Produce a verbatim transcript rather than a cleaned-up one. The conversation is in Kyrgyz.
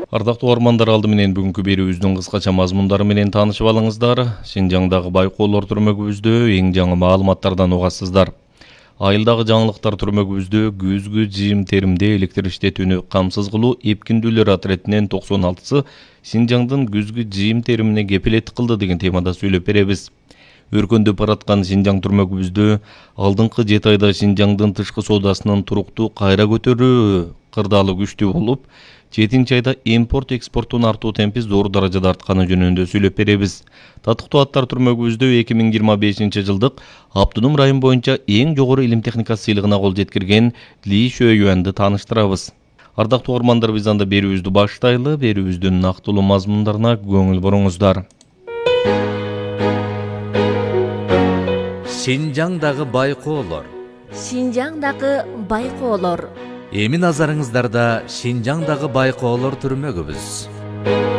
Ардактуу угармандар, алды менен бүгүнкү берүүбүздүн кыскача мазмундары менен таанышып алыңыздар. Шинжаңдагы байкоолор түрмөгүбүздө эң жаңы маалыматтардан угасыздар. Айылдагы жаңылыктар түрмөгүбүздө күзгү жыйым теримде электр иштетүүнү камсыз кылуу эпкиндүүлөр отретинен токсон алтысы Шинжаңдын күзгү жыйым теримине кепилеттик кылды деген темада сүйлөп беребиз. Өркөндөп бараткан Шинжаң түрмөгүбүздө алдыңкы жети айда Шинжаңдын тышкы соодасынын туруктуу кайра көтөрүү кырдаалы күчтүү болуп, жетинчи айда импорт экспорттун артуу темпи зор даражада артканы жөнүндө сүйлөп беребиз. Татыктуу аттар түрмөгүбүздө эки миң жыйырма бешинчи жылдык Автоном район боюнча эң жогору илим техника сыйлыгына кол жеткирген Ли Шөюанды тааныштырабыз. Ардактуу угармандар, биз анда берүүбүздү баштайлы. Берүүбүздүн нактылуу мазмундарына көңүл буруңуздар. Шинжаңдагы байкоолор. Шинжаңдагы байкоолор. Эми назарыңыздарда Шинжаңдагы байкоолор түрмөгүбүз.